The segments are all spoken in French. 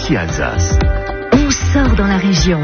Ici Alsace. On sort dans la région.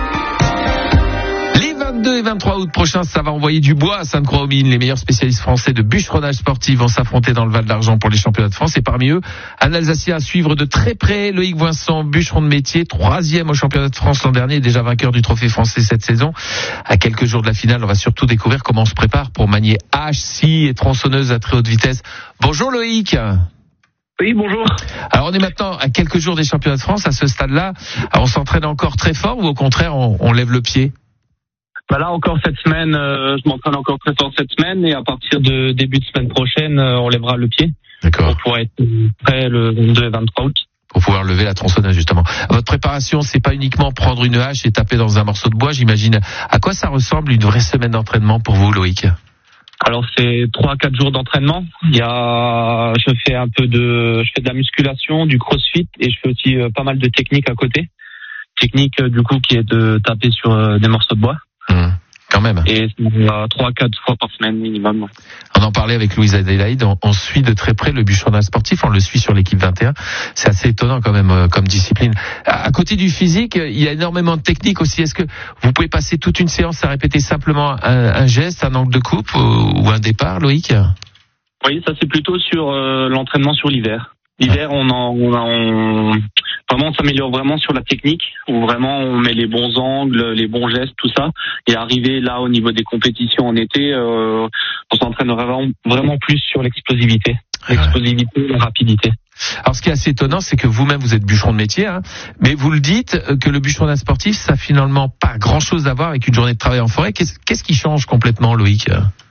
Les 22 et 23 août prochains, ça va envoyer du bois à Sainte-Croix-aux-Mines. Les meilleurs spécialistes français de bûcheronnage sportif vont s'affronter dans le Val d'Argent pour les championnats de France. Et parmi eux, un Alsacien à suivre de très près, Loïc Voinson, bûcheron de métier, 3e au championnat de France l'an dernier, déjà vainqueur du trophée français cette saison. À quelques jours de la finale, on va surtout découvrir comment on se prépare pour manier hache, scie et tronçonneuse à très haute vitesse. Bonjour Loïc. Oui, bonjour. Alors on est maintenant à quelques jours des championnats de France. À ce stade-là, on s'entraîne encore très fort ou au contraire on lève le pied? Bah là encore cette semaine, je m'entraîne encore très fort cette semaine et à partir de début de semaine prochaine, on lèvera le pied. D'accord. Pour pouvoir être prêt le 22 et 23 août. Pour pouvoir lever la tronçonneuse justement. Votre préparation, c'est pas uniquement prendre une hache et taper dans un morceau de bois, j'imagine. À quoi ça ressemble une vraie semaine d'entraînement pour vous, Loïc? Alors c'est 3 à 4 jours d'entraînement. Je fais de la musculation, du crossfit et je fais aussi pas mal de techniques à côté. Technique du coup qui est de taper sur des morceaux de bois. Quand même. Et 3-4 fois par semaine minimum. On en parlait avec Louise Adélaïde, on suit de très près le bûcheronnage sportif, on le suit sur l'équipe 21. C'est assez étonnant quand même comme discipline. À côté du physique, il y a énormément de technique aussi. Est-ce que vous pouvez passer toute une séance à répéter simplement un geste, un angle de coupe ou un départ, Loïc? Oui, ça c'est plutôt sur l'entraînement sur l'hiver. L'hiver, vraiment, on s'améliore vraiment sur la technique, où vraiment on met les bons angles, les bons gestes, tout ça. Et arrivé là au niveau des compétitions en été, on s'entraînera vraiment plus sur l'explosivité. L'explosivité, la rapidité. Alors ce qui est assez étonnant, c'est que vous-même vous êtes bûcheron de métier, mais vous le dites que le bûcheronnage sportif, ça a finalement pas grand-chose à voir avec une journée de travail en forêt. Qu'est-ce qui change complètement, Loïc?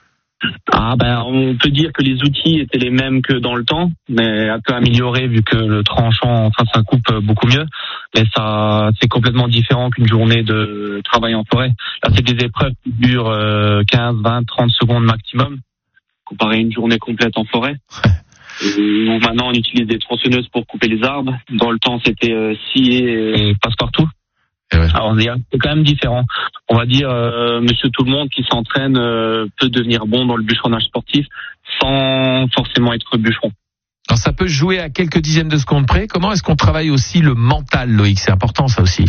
On peut dire que les outils étaient les mêmes que dans le temps, mais un peu améliorés vu que le tranchant, ça coupe beaucoup mieux. Mais ça, c'est complètement différent qu'une journée de travail en forêt. Là, c'est des épreuves qui durent 15, 20, 30 secondes maximum, comparé à une journée complète en forêt. Où maintenant, on utilise des tronçonneuses pour couper les arbres. Dans le temps, c'était scier et passe-partout. Ouais. Alors c'est quand même différent. On va dire monsieur tout le monde qui s'entraîne peut devenir bon dans le bûcheronnage sportif sans forcément être bûcheron. Alors ça peut jouer à quelques dixièmes de secondes près. Comment est-ce qu'on travaille aussi le mental, Loïc? C'est important ça aussi.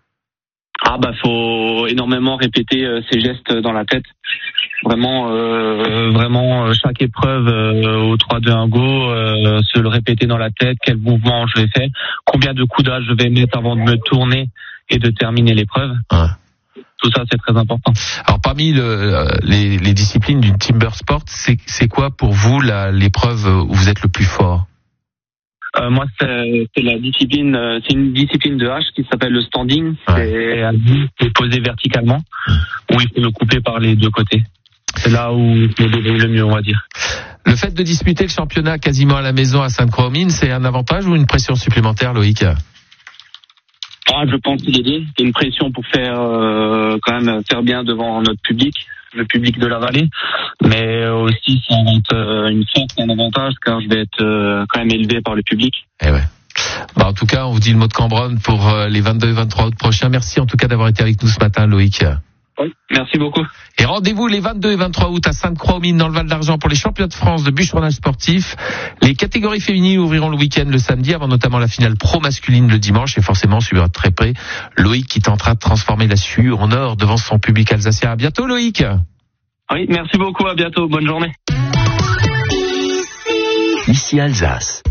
Faut énormément répéter ces gestes dans la tête. Vraiment chaque épreuve au 3-2-1 go, se le répéter dans la tête, quel mouvement je vais faire, combien de coups d'âge je vais mettre avant de me tourner et de terminer l'épreuve. Ouais. Tout ça, c'est très important. Alors parmi les disciplines du timber sport, c'est quoi pour vous l'épreuve où vous êtes le plus fort? Moi, c'est une discipline de hache qui s'appelle le standing. Ouais. C'est posé verticalement, où il faut le couper par les deux côtés. C'est là où c'est le mieux, on va dire. Le fait de disputer le championnat quasiment à la maison à Sainte-Croix-aux-Mines, c'est un avantage ou une pression supplémentaire, Loïc? Je pense qu'il est c'est une pression pour quand même faire bien devant notre public, le public de la vallée, mais aussi ça va être une force, un avantage car je vais être quand même élevé par le public. Eh ouais. En tout cas, on vous dit le mot de Cambronne pour les 22 et 23 août prochains. Merci en tout cas d'avoir été avec nous ce matin, Loïc. Oui, merci beaucoup. Et rendez-vous les 22 et 23 août à Sainte-Croix-aux-Mines dans le Val d'Argent pour les championnats de France de bûcheronnage sportif. Les catégories féminines ouvriront le week-end le samedi avant notamment la finale pro masculine le dimanche et forcément on suivra de très près Loïc qui tentera de transformer la sueur en or devant son public alsacien. À bientôt Loïc. Oui, merci beaucoup, à bientôt, bonne journée. Ici Alsace.